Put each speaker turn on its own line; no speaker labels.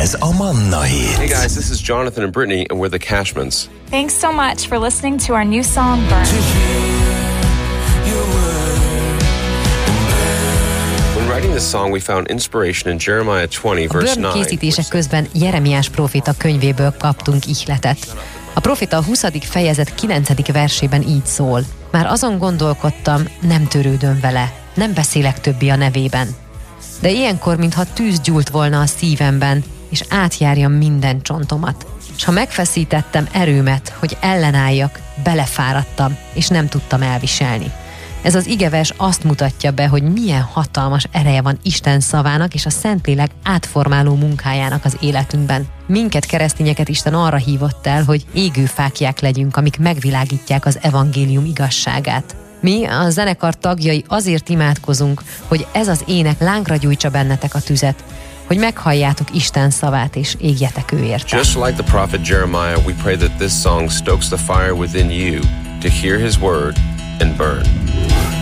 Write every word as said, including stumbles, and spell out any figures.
Ez a Manna Hit.
Hey guys, this is Jonathan and Brittany, and we're the Cashmans.
Thanks so much for listening to our new song, Burn.
When writing this song, we found inspiration in Jeremiah twenty, verse
nine. A Burn készítése közben Jeremiás próféta könyvéből kaptunk ihletet. A próféta a huszadik fejezet kilencedik versében így szól. Már azon gondolkodtam, nem törődöm vele, nem beszélek többi a nevében. De ilyenkor, mintha tűz gyúlt volna a szívemben, és átjárja minden csontomat. És ha megfeszítettem erőmet, hogy ellenálljak, belefáradtam, és nem tudtam elviselni. Ez az igevers azt mutatja be, hogy milyen hatalmas ereje van Isten szavának és a Szentlélek átformáló munkájának az életünkben. Minket, keresztényeket Isten arra hívott el, hogy égő fáklyák legyünk, amik megvilágítják az evangélium igazságát. Mi, a zenekar tagjai azért imádkozunk, hogy ez az ének lángra gyújtsa bennetek a tüzet, hogy meghalljátok Isten szavát és égjetek ő érte.
Just like the prophet Jeremiah, we pray that this song stokes the fire within you to hear his word and burn.